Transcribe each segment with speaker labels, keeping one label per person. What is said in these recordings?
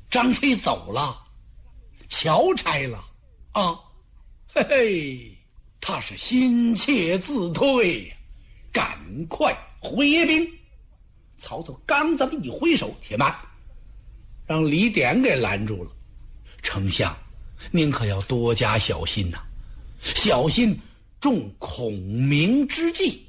Speaker 1: 张飞走了，桥拆了啊，嘿嘿，他是心切自退，赶快回兵。曹操刚这么一挥手，且慢，让李典给拦住了。丞相，您可要多加小心呐，小心中孔明之计。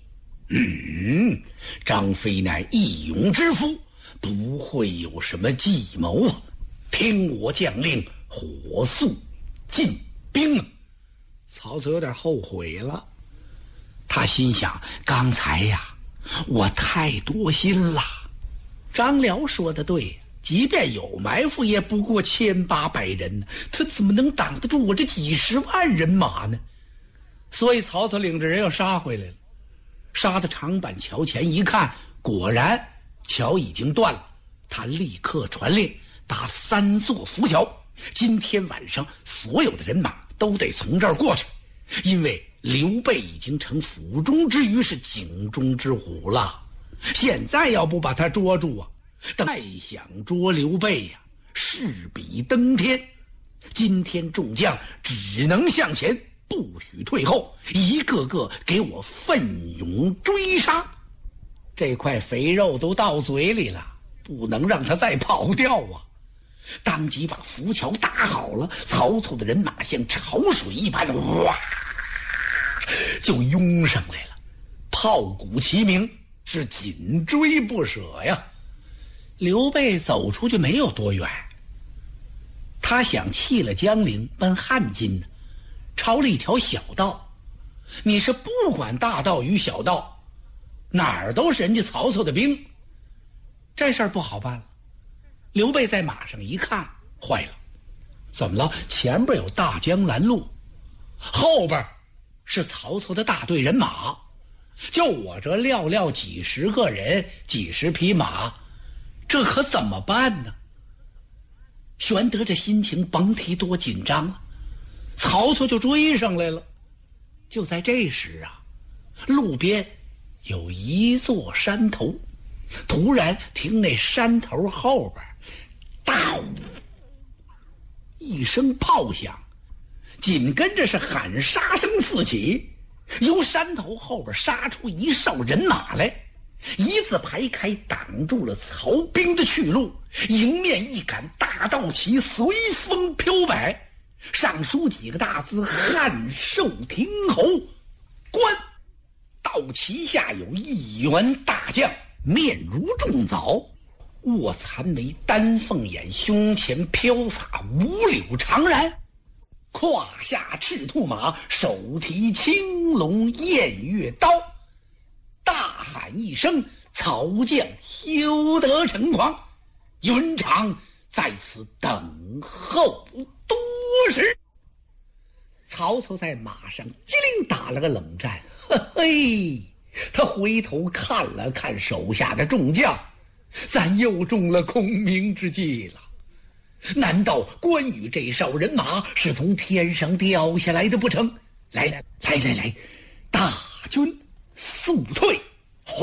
Speaker 1: 张飞乃义勇之夫，不会有什么计谋啊！听我将令，火速进兵。曹操有点后悔了，他心想：刚才呀，我太多心了。张辽说的对，即便有埋伏，也不过1800人，他怎么能挡得住我这几10万人马呢？所以曹操领着人又杀回来了。杀到长板桥前一看，果然桥已经断了。他立刻传令搭3座浮桥，今天晚上所有的人马都得从这儿过去，因为刘备已经成府中之鱼，是井中之虎了。现在要不把他捉住啊，再想捉刘备呀，势比登天。今天众将只能向前，不许退后，一个个给我奋勇追杀。这块肥肉都到嘴里了，不能让他再跑掉啊！当即把浮桥搭好了，曹操的人马像潮水一般，哇，就拥上来了，炮鼓齐鸣，是紧追不舍呀。刘备走出去没有多远，他想弃了江陵奔汉津呢，抄了一条小道。你是不管大道与小道，哪儿都是人家曹操的兵，这事儿不好办了。刘备在马上一看，坏了，怎么了？前边有大江拦路，后边是曹操的大队人马，就我这寥几十个人，几十匹马，这可怎么办呢？玄德这心情甭提多紧张了。曹操就追上来了。就在这时啊，路边有一座山头，突然听那山头后边当一声炮响，紧跟着是喊杀声四起，由山头后边杀出一哨人马来，一字排开，挡住了曹兵的去路。迎面一杆大道旗随风飘摆，上书几个大字：汉寿亭侯关。道旗下有一员大将，面如重枣，卧蚕眉，丹凤眼，胸前飘洒五柳长髯，胯下赤兔马，手提青龙偃月刀。大喊一声，曹将休得逞狂，云长在此等候多时。曹操在马上机灵打了个冷战，嘿，他回头看了看手下的众将，咱又中了孔明之计了。难道关羽这哨人马是从天上掉下来的不成？来，大军速退！哗，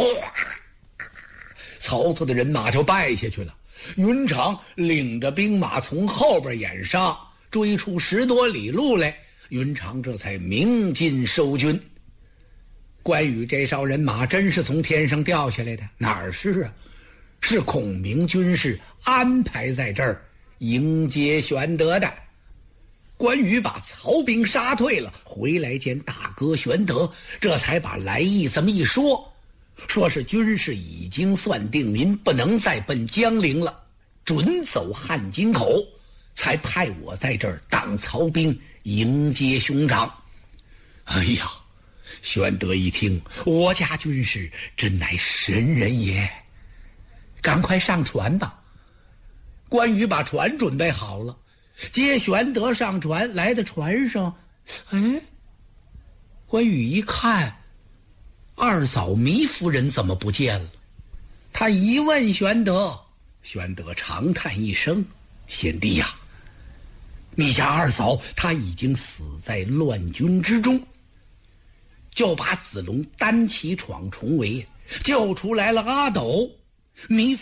Speaker 1: 曹操的人马就败下去了。云长领着兵马从后边掩杀，追出10多里路来，云长这才鸣金收军。关羽这哨人马真是从天上掉下来的？哪儿是啊，是孔明军士安排在这儿迎接玄德的。关羽把曹兵杀退了，回来见大哥玄德，这才把来意这么一说，说是军士已经算定您不能再奔江陵了，准走汉津口，才派我在这儿当曹兵迎接兄长。哎呀，玄德一听，我家军士真乃神人也，赶快上船吧。关羽把船准备好了，接玄德上船，来到船上，哎，关羽一看，二嫂糜夫人怎么不见了？他一问玄德，玄德长叹一声：“贤弟呀，你家二嫂她已经死在乱军之中。”就把子龙单骑闯重围，救出来了阿斗。糜